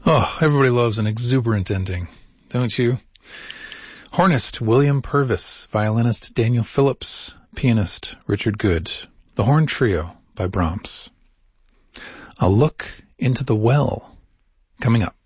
Oh, everybody loves an exuberant ending, don't you? Hornist William Purvis, violinist Daniel Phillips, pianist Richard Good. The Horn Trio by Brahms. A Look into the Well, coming up.